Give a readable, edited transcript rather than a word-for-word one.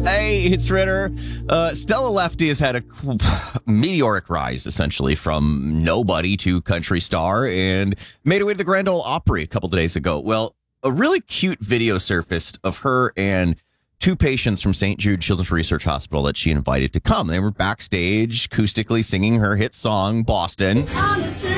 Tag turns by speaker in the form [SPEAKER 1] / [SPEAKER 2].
[SPEAKER 1] Hey, it's Ritter. Stella Lefty has had a meteoric rise, essentially, from nobody to country star and made her way to the Grand Ole Opry a couple of days ago. Well, a really cute video surfaced of her and two patients from St. Jude Children's Research Hospital that she invited to come. They were backstage acoustically singing her hit song, Boston.